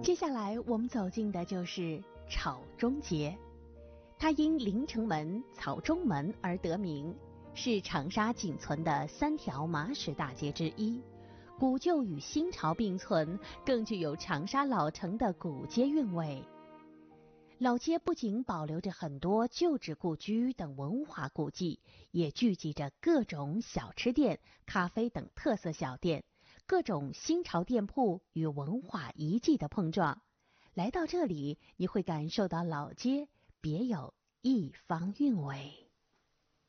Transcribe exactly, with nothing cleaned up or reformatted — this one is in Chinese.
接下来我们走进的就是草中街，它因临城门、草中门而得名，是长沙仅存的三条马屎大街之一，古旧与新潮并存，更具有长沙老城的古街韵味。老街不仅保留着很多旧址故居等文化古迹，也聚集着各种小吃店、咖啡等特色小店，各种新潮店铺与文化遗迹的碰撞。来到这里，你会感受到老街别有一方韵味。